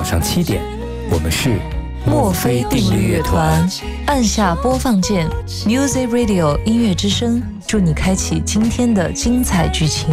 上7点，我们是墨菲定律乐团。按下播放键 ，Music Radio 音乐之声，祝你开启今天的精彩剧情。